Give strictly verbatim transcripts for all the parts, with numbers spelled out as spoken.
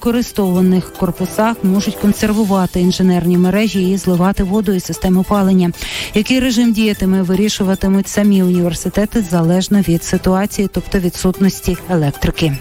невикористовуваних корпусах можуть консервувати інженерні мережі і зливати воду із систем опалення. Який режим діятиме, вирішуватимуть самі університети залежно від ситуації, тобто відсутності електрики.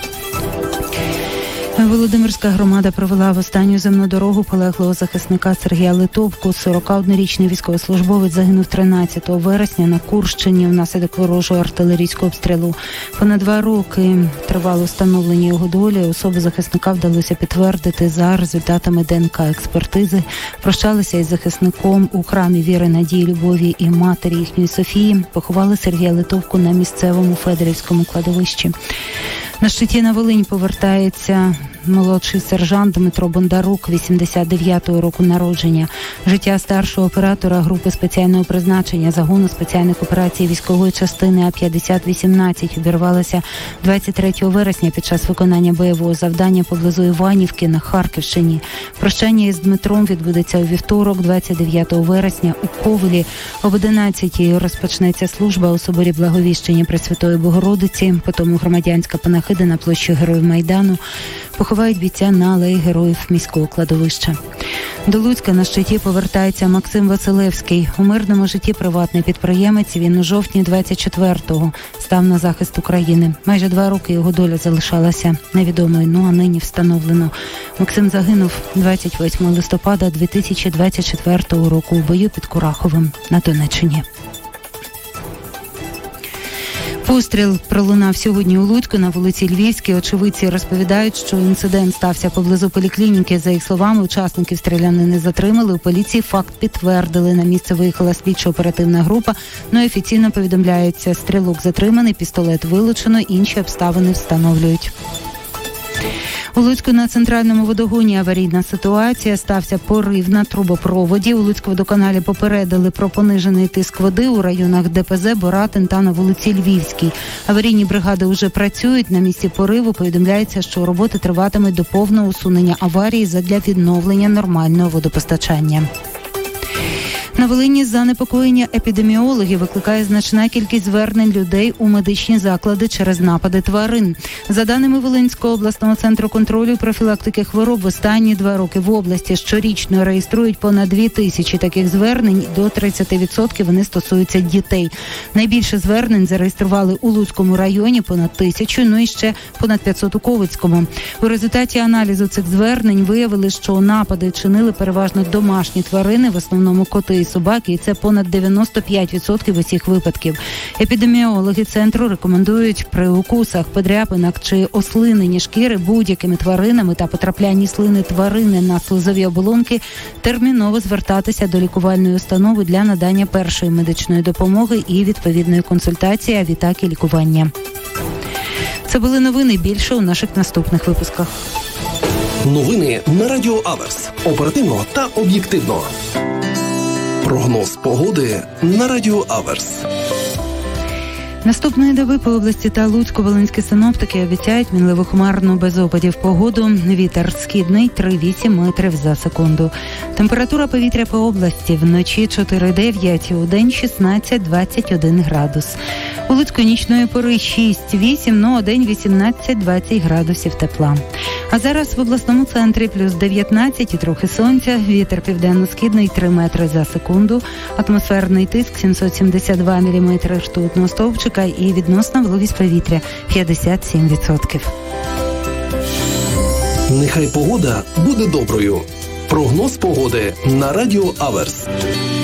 Володимирська громада провела в останню земну дорогу полеглого захисника Сергія Литовку. сорокаоднорічний військовослужбовець загинув тринадцятого вересня на Курщині внаслідок ворожого артилерійського обстрілу. Понад два роки тривало встановлення його долі. Особу захисника вдалося підтвердити за результатами ДНК-експертизи. Прощалися із захисником у храмі віри, надії, любові і матері їхньої Софії. Поховали Сергія Литовку на місцевому Федорівському кладовищі. На щиті на Волинь повертається молодший сержант Дмитро Бондарук, вісімдесят дев'ятого року народження. Життя старшого оператора групи спеціального призначення загону спеціальних операцій військової частини А п'ятдесят вісімнадцять обірвалося двадцять третього вересня під час виконання бойового завдання поблизу Іванівки на Харківщині. Прощання із Дмитром відбудеться у вівторок, двадцять дев'ятого вересня у Ковелі. Об одинадцятій розпочнеться служба у соборі Благовіщення Пресвятої Богородиці, потім громадянська панахида на площі Героїв Майдану. Поховають бійця на алеї Героїв міського кладовища. До Луцька на щиті повертається Максим Василевський. У мирному житті приватний підприємець. Він у жовтні двадцять четвертого став на захист України. Майже два роки його доля залишалася невідомою, ну а нині встановлено. Максим загинув двадцять восьмого листопада дві тисячі двадцять четвертого року у бою під Кураховим на Донеччині. Постріл пролунав сьогодні у Луцьку на вулиці Львівській. Очевидці розповідають, що інцидент стався поблизу поліклініки. За їх словами, учасників стрілянини затримали. У поліції факт підтвердили. На місце виїхала слідчо-оперативна група. Ну і офіційно повідомляється, стрілок затриманий, пістолет вилучено, інші обставини встановлюють. У Луцьку на центральному водогоні аварійна ситуація. Стався порив на трубопроводі. У Луцькводоканалі попередили про понижений тиск води у районах ДПЗ, Боратин та на вулиці Львівській. Аварійні бригади вже працюють. На місці пориву повідомляється, що роботи триватимуть до повного усунення аварії задля відновлення нормального водопостачання. На Волині занепокоєння епідеміологів викликає значна кількість звернень людей у медичні заклади через напади тварин. За даними Волинського обласного центру контролю і профілактики хвороб, в останні два роки в області щорічно реєструють понад дві тисячі таких звернень, до тридцять відсотків вони стосуються дітей. Найбільше звернень зареєстрували у Луцькому районі, понад тисячу, ну і ще понад п'ятсот у Ковицькому. У результаті аналізу цих звернень виявили, що напади чинили переважно домашні тварини, в основному коти і собаки, і це понад дев'яносто п'ять відсотків усіх випадків. Епідеміологи центру рекомендують при укусах, подряпинах чи ослиненні шкіри будь-якими тваринами та потраплянні слини тварини на слизові оболонки терміново звертатися до лікувальної установи для надання першої медичної допомоги і відповідної консультації, а відтак і лікування. Це були новини. Більше у наших наступних випусках. Новини на Радіо Аверс. Оперативно та об'єктивно. Прогноз погоди на Радіо Аверс. Наступної доби по області та Луцьку волинські синоптики обіцяють мінливо хмарну без опадів погоду. Вітер східний три-вісім метрів за секунду. Температура повітря по області вночі чотири-дев'ять, у день шістнадцять-двадцять один градус. У Луцьку нічної пори шість-вісім, ну а день вісімнадцять-двадцять градусів тепла. А зараз в обласному центрі плюс дев'ятнадцять і трохи сонця. Вітер південно-східний три метри за секунду. Атмосферний тиск сімсот сімдесят два міліметри ртутного стовпчика і відносна вологість повітря п'ятдесят сім відсотків. Нехай погода буде доброю. Прогноз погоди на Радіо Аверс.